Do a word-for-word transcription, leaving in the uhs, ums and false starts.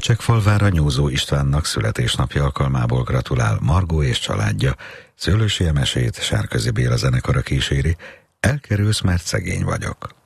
Becsekfalvára Nyúzó Istvánnak születésnapja alkalmából gratulál Margó és családja. Szőlősi Emesét Sárközi Béla zenekara kíséri. Elkerülsz, mert szegény vagyok.